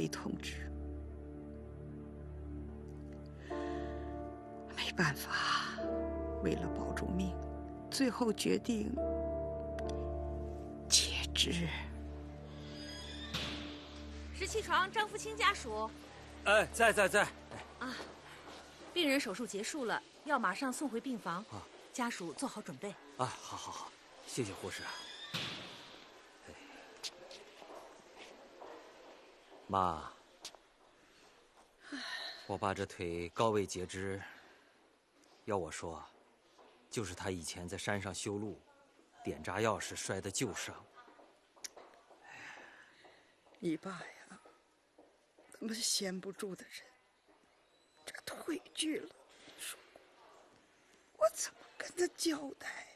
通知。没办法，为了保住命，最后决定截肢。 17床张福清家属。 哎，在。 啊，病人手术结束了，要马上送回病房。 啊， 家属做好准备。 啊，好，谢谢护士。妈，我爸这腿高位截肢，要我说，就是他以前在山上修路，点炸药时摔的旧伤。 你爸呀，那么闲不住的人，这腿锯了，你说我怎么跟他交代？